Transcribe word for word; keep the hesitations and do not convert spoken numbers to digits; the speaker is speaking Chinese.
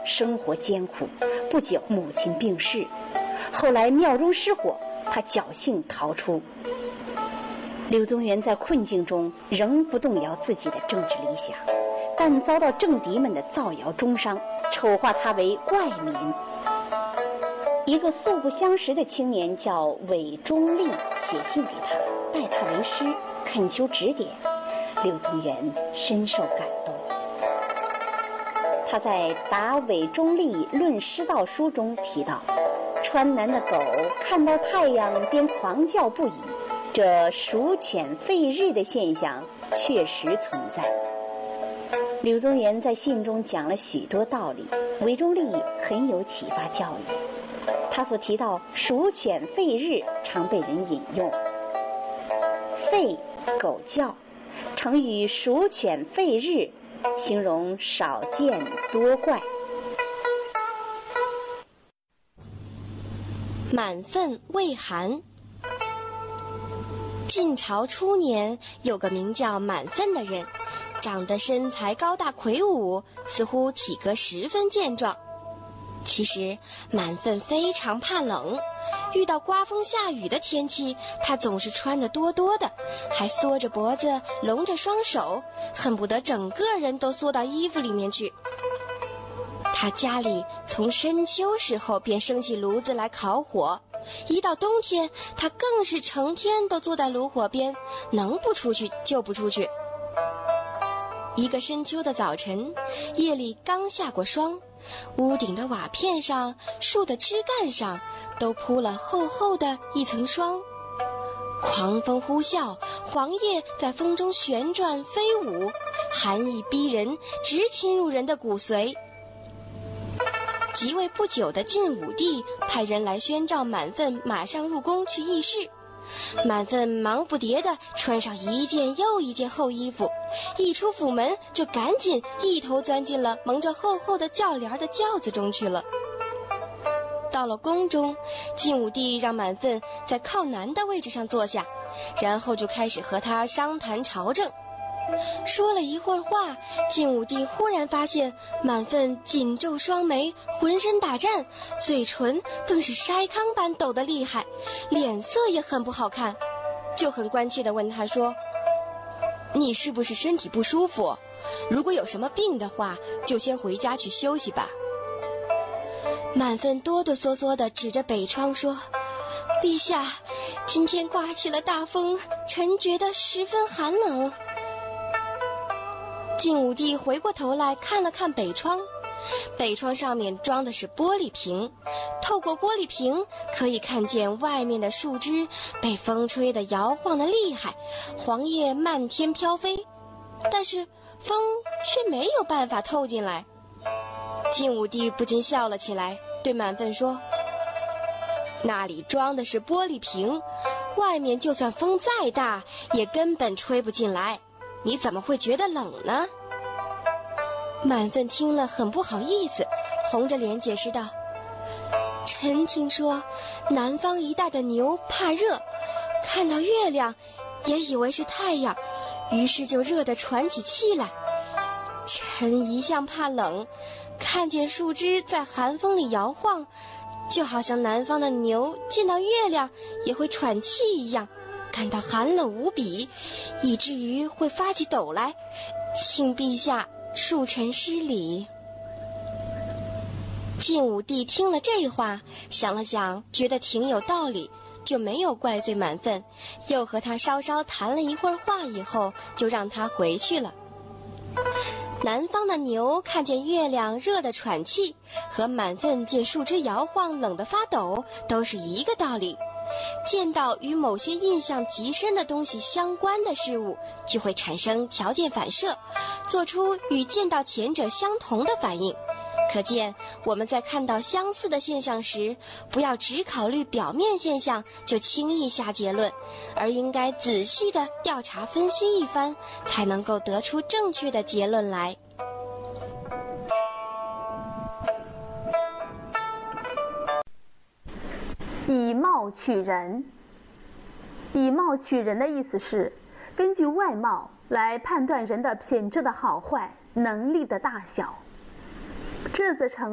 生活艰苦。不久，母亲病逝，后来庙中失火，他侥幸逃出。柳宗元在困境中仍不动摇自己的政治理想，但遭到政敌们的造谣中伤，丑化他为怪民。一个素不相识的青年叫韦忠立写信给他，拜他为师，恳求指点。柳宗元深受感动。他在《答韦忠立论师道书》中提到，川南的狗看到太阳便狂叫不已，这鼠犬吠日的现象确实存在。柳宗元在信中讲了许多道理，韦忠立很有启发教育。他所提到鼠犬吠日常被人引用，吠狗叫，成语鼠犬吠日形容少见多怪。 满分魏韩。晋朝初年，有个名叫满分的人，长得身材高大魁梧，似乎体格十分健壮。其实满分非常怕冷，遇到刮风下雨的天气，他总是穿得多多的，还缩着脖子，拢着双手，恨不得整个人都缩到衣服里面去。他家里从深秋时候便升起炉子来烤火，一到冬天，他更是成天都坐在炉火边，能不出去就不出去。一个深秋的早晨，夜里刚下过霜，屋顶的瓦片上、树的枝干上都铺了厚厚的一层霜。狂风呼啸，黄叶在风中旋转飞舞，寒意逼人，直侵入人的骨髓。即位不久的晋武帝派人来宣召满分马上入宫去议事。满分忙不迭地穿上一件又一件厚衣服，一出府门就赶紧一头钻进了蒙着厚厚的轿帘的轿子中去了。到了宫中，晋武帝让满分在靠南的位置上坐下，然后就开始和他商谈朝政。说了一会儿话，晋武帝忽然发现满分紧皱双眉，浑身打颤，嘴唇更是筛糠般抖得厉害，脸色也很不好看，就很关切地问他说：你是不是身体不舒服？如果有什么病的话，就先回家去休息吧。满分哆哆嗦嗦地指着北窗说：陛下，今天刮起了大风，臣觉得十分寒冷。晋武帝回过头来看了看北窗，北窗上面装的是玻璃瓶，透过玻璃瓶可以看见外面的树枝被风吹得摇晃得厉害，黄叶漫天飘飞，但是风却没有办法透进来。晋武帝不禁笑了起来，对满分说：那里装的是玻璃瓶，外面就算风再大也根本吹不进来，你怎么会觉得冷呢？满分听了很不好意思，红着脸解释道：臣听说南方一带的牛怕热，看到月亮也以为是太阳，于是就热得喘起气来。臣一向怕冷，看见树枝在寒风里摇晃，就好像南方的牛见到月亮也会喘气一样，感到寒冷无比，以至于会发起抖来，请陛下恕臣失礼。晋武帝听了这话，想了想，觉得挺有道理，就没有怪罪满分，又和他稍稍谈了一会儿话以后，就让他回去了。南方的牛看见月亮热得喘气，和满分见树枝摇晃冷得发抖，都是一个道理。见到与某些印象极深的东西相关的事物，就会产生条件反射，做出与见到前者相同的反应。可见我们在看到相似的现象时，不要只考虑表面现象就轻易下结论，而应该仔细地调查分析一番，才能够得出正确的结论来。 以貌取人。以貌取人的意思是根据外貌来判断人的品质的好坏、能力的大小，这则成